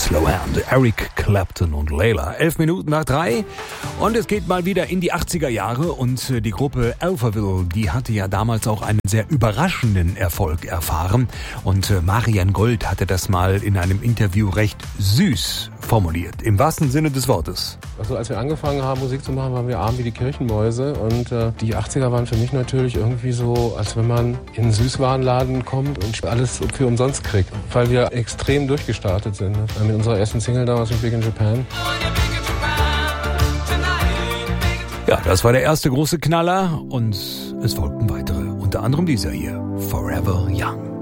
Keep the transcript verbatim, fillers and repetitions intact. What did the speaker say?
Slow Hand, Eric Clapton und Layla. Elf Minuten nach drei und es geht mal wieder in die achtziger Jahre und die Gruppe Alphaville, die hatte ja damals auch einen sehr überraschenden Erfolg erfahren und Marian Gold hatte das mal in einem Interview recht süß formuliert, im wahrsten Sinne des Wortes. Also als wir angefangen haben, Musik zu machen, waren wir arm wie die Kirchenmäuse und äh, die achtziger waren für mich natürlich irgendwie so, als wenn man in einen Süßwarenladen kommt und alles für umsonst kriegt, weil wir extrem durchgestartet sind. Mit unserer ersten Single damals mit Big in Japan. Ja, das war der erste große Knaller und es folgten weitere, unter anderem dieser hier, Forever Young.